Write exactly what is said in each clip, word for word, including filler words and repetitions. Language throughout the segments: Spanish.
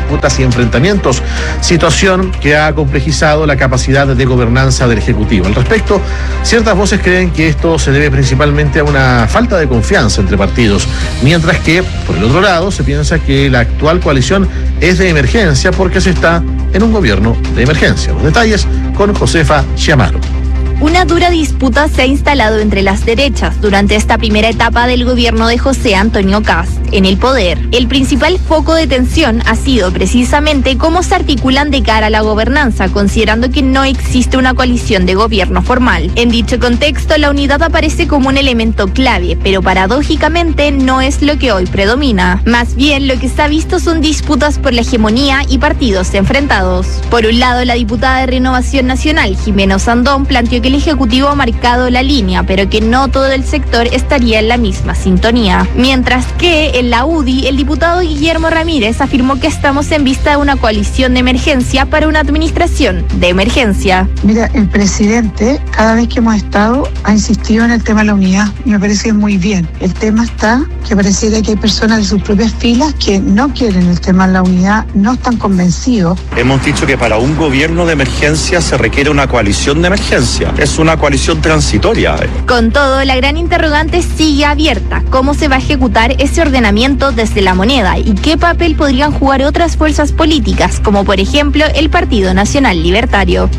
disputas y enfrentamientos, situación que ha complejizado la capacidad de gobernanza del Ejecutivo. Al respecto, ciertas voces creen que esto se debe principalmente a una falta de confianza entre partidos, mientras que, por el otro lado, se piensa que la actual coalición es de emergencia porque se está en un gobierno de emergencia. Los detalles con Josefa Chiamaro. Una dura disputa se ha instalado entre las derechas durante esta primera etapa del gobierno de José Antonio Kast en el poder. El principal foco de tensión ha sido precisamente cómo se articulan de cara a la gobernanza, considerando que no existe una coalición de gobierno formal. En dicho contexto, la unidad aparece como un elemento clave, pero paradójicamente no es lo que hoy predomina. Más bien, lo que se ha visto son disputas por la hegemonía y partidos enfrentados. Por un lado, la diputada de Renovación Nacional, Jimena Sandón, planteó que el Ejecutivo ha marcado la línea, pero que no todo el sector estaría en la misma sintonía. Mientras que en la U D I, el diputado Guillermo Ramírez afirmó que estamos en vista de una coalición de emergencia para una administración de emergencia. Mira, el presidente, cada vez que hemos estado, ha insistido en el tema de la unidad y me parece muy bien. El tema está que pareciera que hay personas de sus propias filas que no quieren el tema de la unidad, no están convencidos. Hemos dicho que para un gobierno de emergencia se requiere una coalición de emergencia. Es una coalición transitoria. Con todo, la gran interrogante sigue abierta. ¿Cómo se va a ejecutar ese ordenamiento desde la moneda? ¿Y qué papel podrían jugar otras fuerzas políticas, como por ejemplo el Partido Nacional Libertario?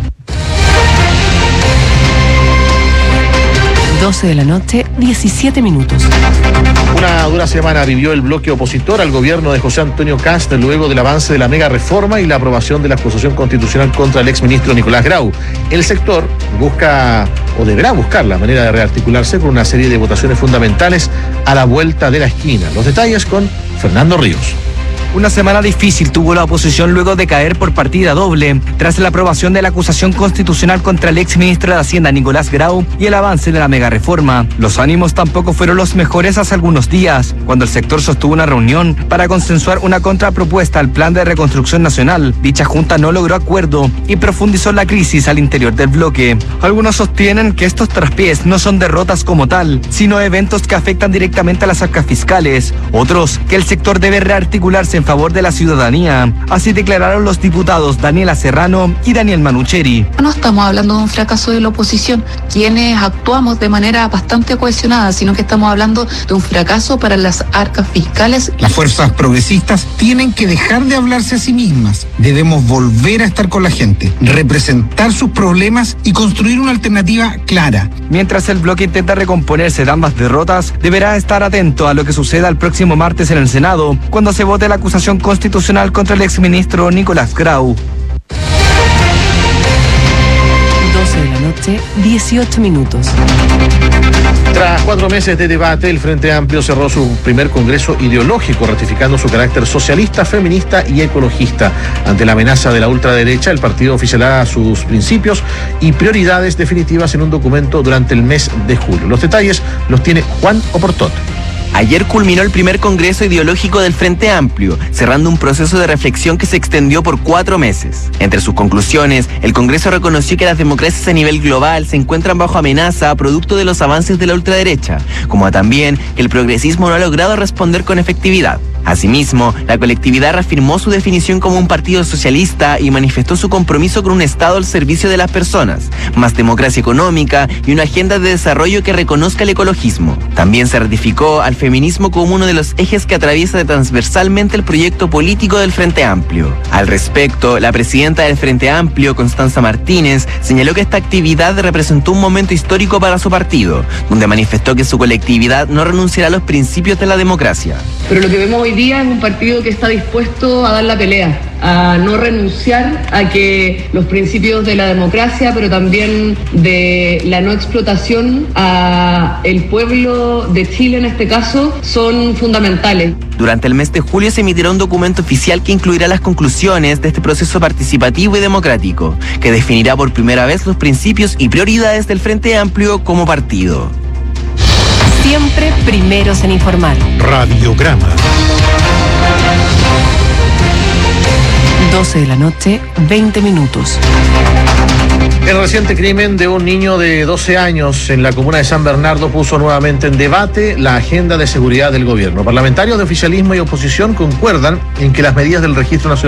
doce de la noche, diecisiete minutos. Una dura semana vivió el bloque opositor al gobierno de José Antonio Kast luego del avance de la mega reforma y la aprobación de la acusación constitucional contra el exministro Nicolás Grau. El sector busca o deberá buscar la manera de rearticularse con una serie de votaciones fundamentales a la vuelta de la esquina. Los detalles con Fernando Ríos. Una semana difícil tuvo la oposición luego de caer por partida doble, tras la aprobación de la acusación constitucional contra el exministro de Hacienda Nicolás Grau y el avance de la megareforma. Los ánimos tampoco fueron los mejores hace algunos días, cuando el sector sostuvo una reunión para consensuar una contrapropuesta al plan de reconstrucción nacional. Dicha junta no logró acuerdo y profundizó la crisis al interior del bloque. Algunos sostienen que estos traspiés no son derrotas como tal, sino eventos que afectan directamente a las arcas fiscales. Otros, que el sector debe rearticularse en favor de la ciudadanía. Así declararon los diputados Daniela Serrano y Daniel Manucheri. No estamos hablando de un fracaso de la oposición, quienes actuamos de manera bastante cohesionada, sino que estamos hablando de un fracaso para las arcas fiscales. Las fuerzas progresistas tienen que dejar de hablarse a sí mismas. Debemos volver a estar con la gente, representar sus problemas y construir una alternativa clara. Mientras el bloque intenta recomponerse de ambas derrotas, deberá estar atento a lo que suceda el próximo martes en el Senado, cuando se vote la acusación constitucional contra el exministro Nicolás Grau. doce de la noche, dieciocho minutos. Tras cuatro meses de debate, el Frente Amplio cerró su primer congreso ideológico, ratificando su carácter socialista, feminista y ecologista. Ante la amenaza de la ultraderecha, el partido oficialará sus principios y prioridades definitivas en un documento durante el mes de julio. Los detalles los tiene Juan Oportot. Ayer culminó el primer Congreso Ideológico del Frente Amplio, cerrando un proceso de reflexión que se extendió por cuatro meses. Entre sus conclusiones, el Congreso reconoció que las democracias a nivel global se encuentran bajo amenaza producto de los avances de la ultraderecha, como también que el progresismo no ha logrado responder con efectividad. Asimismo, la colectividad reafirmó su definición como un partido socialista y manifestó su compromiso con un Estado al servicio de las personas, más democracia económica y una agenda de desarrollo que reconozca el ecologismo. También se ratificó al feminismo como uno de los ejes que atraviesa transversalmente el proyecto político del Frente Amplio. Al respecto, la presidenta del Frente Amplio, Constanza Martínez, señaló que esta actividad representó un momento histórico para su partido, donde manifestó que su colectividad no renunciará a los principios de la democracia. Pero lo que vemos hoy día es un partido que está dispuesto a dar la pelea, a no renunciar a que los principios de la democracia, pero también de la no explotación a el pueblo de Chile en este caso, son fundamentales. Durante el mes de julio se emitirá un documento oficial que incluirá las conclusiones de este proceso participativo y democrático, que definirá por primera vez los principios y prioridades del Frente Amplio como partido. Siempre primeros en informar. Radiograma. doce de la noche, veinte minutos. El reciente crimen de un niño de doce años en la comuna de San Bernardo puso nuevamente en debate la agenda de seguridad del gobierno. Parlamentarios de oficialismo y oposición concuerdan en que las medidas del Registro Nacional